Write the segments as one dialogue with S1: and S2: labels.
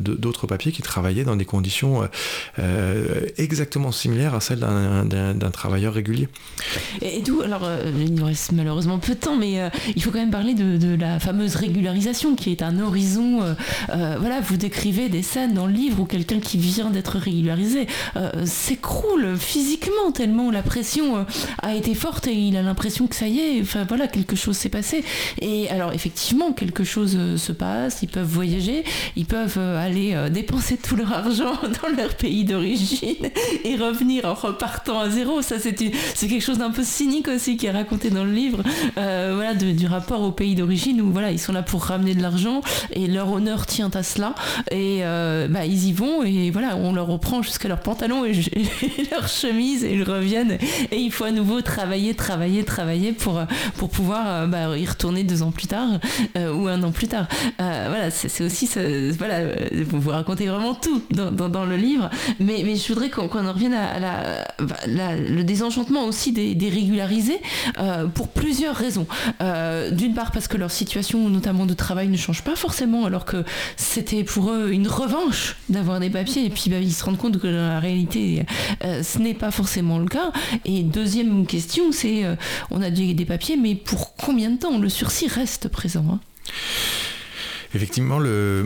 S1: d'autres papiers qui travaillaient dans des conditions exactement similaires à celles d'un travailleur régulier.
S2: Et d'où, alors il nous reste malheureusement peu de temps, mais il faut quand même parler de la fameuse régularisation qui est un horizon. Voilà, vous décrivez des scènes dans le livre où quelqu'un qui vient d'être régularisé s'écroule physiquement tellement la pression a été forte et il a l'impression que ça y est, enfin voilà, quelque chose s'est passé. Et alors effectivement, quelque chose se passe, ils peuvent voyager, ils peuvent aller dépenser tout leur argent dans leur pays d'origine et revenir en repartant à zéro. Ça, c'est quelque chose d'un peu cynique aussi qui est raconté dans le livre, voilà, du rapport au pays d'origine où voilà, ils sont là pour ramener de l'argent et leur honneur tient à cela et ils y vont et voilà, on leur reprend jusqu'à leurs pantalons et leurs chemises et ils reviennent et il faut à nouveau travailler pour pouvoir y retourner 2 ans plus tard ou 1 an plus tard. Voilà, c'est aussi voilà, vous racontez vraiment tout dans le livre, mais je voudrais qu'on en revienne à le désenchantement aussi des régularisés pour plusieurs raisons. D'une part parce que leur situation notamment de travail ne change pas forcément alors que c'était pour eux une revanche d'avoir des papiers et puis ils se rendent compte que dans la réalité ce n'est pas forcément le cas. Et deuxième question, c'est on a des papiers mais pour combien de temps le sursis reste présent, hein?
S1: Effectivement,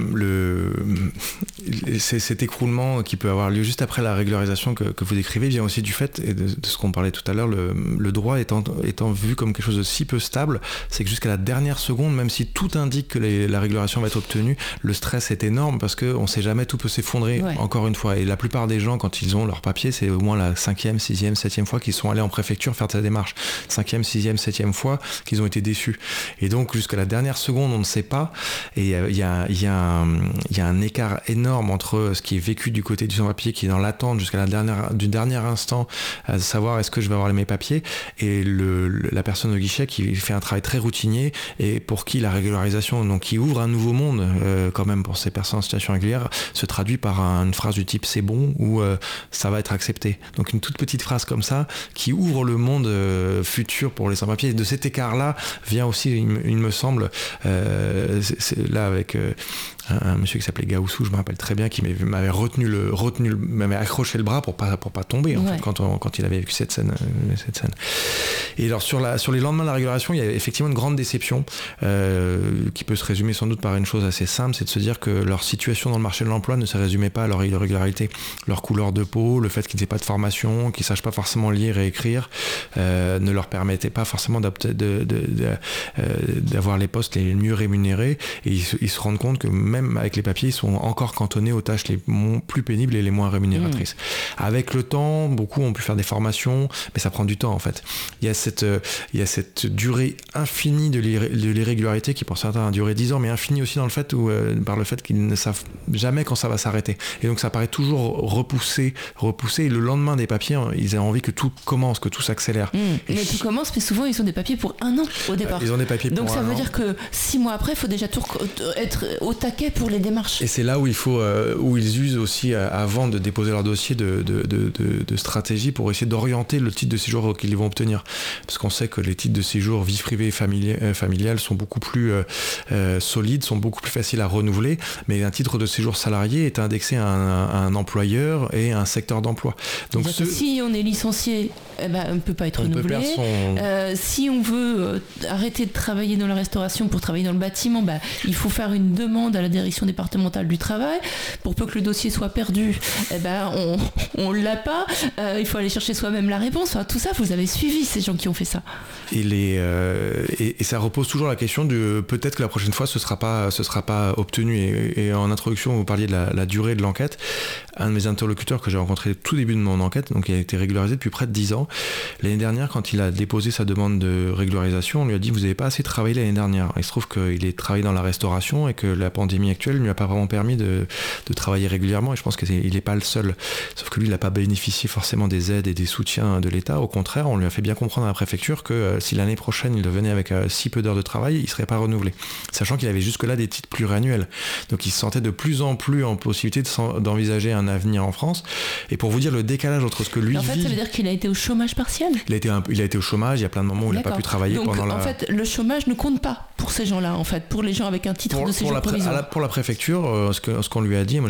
S1: cet écroulement qui peut avoir lieu juste après la régularisation que vous décrivez vient aussi du fait, et de ce qu'on parlait tout à l'heure, le droit étant vu comme quelque chose de si peu stable, c'est que jusqu'à la dernière seconde, même si tout indique que la régularisation va être obtenue, le stress est énorme parce qu'on ne sait jamais, tout peut s'effondrer, encore une fois. Et la plupart des gens, quand ils ont leur papier, c'est au moins la 5e, 6e, 7e fois qu'ils sont allés en préfecture faire cette démarche. 5e, 6e, 7e fois qu'ils ont été déçus. Et donc, jusqu'à la dernière seconde, on ne sait pas. Et il y a un écart énorme entre ce qui est vécu du côté du sans-papier qui est dans l'attente jusqu'à du dernier instant à savoir est-ce que je vais avoir mes papiers et la personne au guichet qui fait un travail très routinier et pour qui la régularisation, donc qui ouvre un nouveau monde quand même pour ces personnes en situation régulière, se traduit par une phrase du type c'est bon ou ça va être accepté. Donc une toute petite phrase comme ça qui ouvre le monde futur pour les sans-papiers. Et de cet écart-là vient aussi, il me semble, c'est là avec un monsieur qui s'appelait Gaussou, je me rappelle très bien, qui m'avait m'avait accroché le bras pour pas tomber en fait, quand il avait vécu cette scène. Et alors sur les lendemains de la régularisation, il y a effectivement une grande déception qui peut se résumer sans doute par une chose assez simple, c'est de se dire que leur situation dans le marché de l'emploi ne se résumait pas à leur irrégularité, leur couleur de peau, le fait qu'ils n'aient pas de formation, qu'ils sachent pas forcément lire et écrire, ne leur permettait pas forcément d'avoir les postes les mieux rémunérés, et ils se rendent compte que même avec les papiers, ils sont encore cantonnés aux tâches les plus pénibles et les moins rémunératrices. Avec le temps, beaucoup ont pu faire des formations, mais ça prend du temps en fait. Il y a cette durée infinie de l'irrégularité qui pour certains a duré 10 ans, mais infinie aussi dans le fait par le fait qu'ils ne savent jamais quand ça va s'arrêter. Et donc ça paraît toujours repoussé, et le lendemain des papiers, ils ont envie que tout commence, que tout s'accélère.
S2: Mais tout commence, mais souvent ils ont des papiers pour 1 an au départ.
S1: Ils ont des papiers
S2: donc
S1: pour 1 an.
S2: Donc ça veut dire que 6 mois après, il faut déjà être au taquet pour les démarches.
S1: Et c'est là où où ils usent aussi, avant de déposer leur dossier, de stratégie pour essayer d'orienter le titre de séjour qu'ils vont obtenir. Parce qu'on sait que les titres de séjour vie privée et familiale sont beaucoup plus solides, sont beaucoup plus faciles à renouveler, mais un titre de séjour salarié est indexé à un employeur et à un secteur d'emploi. Donc
S2: si on est licencié, on ne peut pas être renouvelé. Si on veut arrêter de travailler dans la restauration pour travailler dans le bâtiment, il faut faire une demande à la direction départementale du travail. Pour peu que le dossier soit perdu, on l'a pas. Il faut aller chercher soi-même la réponse. Enfin, tout ça, vous avez suivi ces gens qui ont fait ça.
S1: Et ça repose toujours la question de peut-être que la prochaine fois ce sera pas obtenu. Et en introduction, vous parliez de la durée de l'enquête. Un de mes interlocuteurs que j'ai rencontré au tout début de mon enquête, donc il a été régularisé depuis près de 10 ans. L'année dernière, quand il a déposé sa demande de régularisation, on lui a dit vous n'avez pas assez travaillé l'année dernière. Il se trouve qu'il est travaillé dans la restauration et que la pandémie actuelle ne lui a pas vraiment permis de travailler régulièrement, et je pense qu'il n'est pas le seul. Sauf que lui, il n'a pas bénéficié forcément des aides et des soutiens de l'État. Au contraire, on lui a fait bien comprendre à la préfecture que si l'année prochaine il venait avec si peu d'heures de travail, il ne serait pas renouvelé. Sachant qu'il avait jusque-là des titres pluriannuels. Donc il se sentait de plus en plus en possibilité d'envisager un avenir en France. Et pour vous dire le décalage entre ce que lui vit...
S2: En fait, ça veut dire qu'il a été au chômage partiel ?
S1: Il a été au chômage, il y a plein de moments où il n'a pas pu travailler.
S2: Donc,
S1: pendant
S2: en fait, le chômage ne compte pas pour ces gens-là, en fait, pour les gens avec un titre de séjour provisoire.
S1: Pour la préfecture, ce qu'on lui a dit, moi